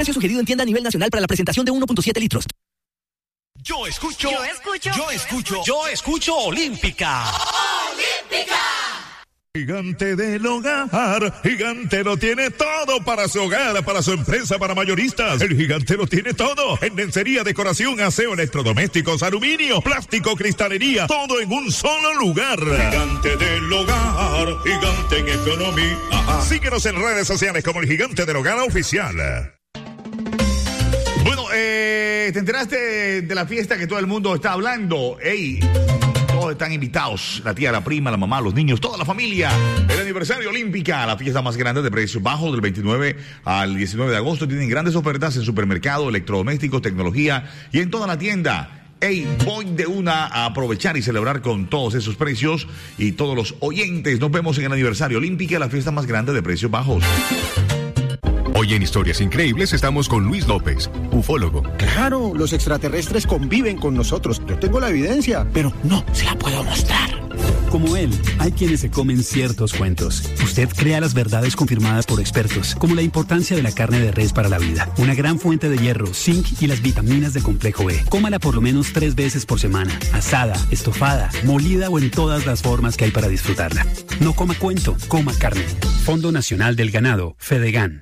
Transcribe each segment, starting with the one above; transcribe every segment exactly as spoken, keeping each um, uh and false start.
Precio sugerido en tienda a nivel nacional para la presentación de uno punto siete litros. Yo escucho. Yo escucho. Yo escucho. Yo escucho Olímpica. ¡Olímpica! Gigante del hogar, Gigante lo tiene todo para su hogar, para su empresa, para mayoristas. El Gigante lo tiene todo. En lencería, decoración, aseo, electrodomésticos, aluminio, plástico, cristalería, todo en un solo lugar. Gigante del hogar, Gigante en economía. Ajá. Síguenos en redes sociales como el Gigante del Hogar Oficial. Bueno, eh, te enteraste de la fiesta que todo el mundo está hablando. ¡Ey! Todos están invitados, la tía, la prima, la mamá, los niños, toda la familia. El aniversario Olímpica, la fiesta más grande de precios bajos del veintinueve al diecinueve de agosto. Tienen grandes ofertas en supermercado, electrodomésticos, tecnología y en toda la tienda. Hey, voy de una a aprovechar y celebrar con todos esos precios y todos los oyentes. Nos vemos en el aniversario Olímpica, la fiesta más grande de precios bajos. Hoy en Historias Increíbles estamos con Luis López, ufólogo. Claro, los extraterrestres conviven con nosotros. Yo tengo la evidencia, pero no se la puedo mostrar. Como él, hay quienes se comen ciertos cuentos. Usted crea las verdades confirmadas por expertos, como la importancia de la carne de res para la vida, una gran fuente de hierro, zinc y las vitaminas de complejo B. Cómala por lo menos tres veces por semana, asada, estofada, molida o en todas las formas que hay para disfrutarla. No coma cuento, coma carne. Fondo Nacional del Ganado, Fedegan.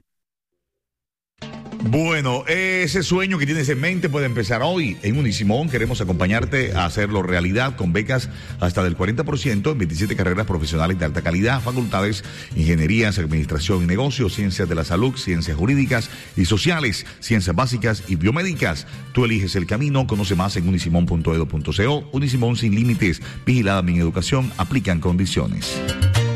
Bueno, ese sueño que tienes en mente puede empezar hoy. En Unisimón queremos acompañarte a hacerlo realidad con becas hasta del cuarenta por ciento en veintisiete carreras profesionales de alta calidad, facultades, ingenierías, administración y negocios, ciencias de la salud, ciencias jurídicas y sociales, ciencias básicas y biomédicas. Tú eliges el camino, conoce más en unisimón punto edu punto co. Unisimón sin límites, vigilada mi educación, aplican condiciones.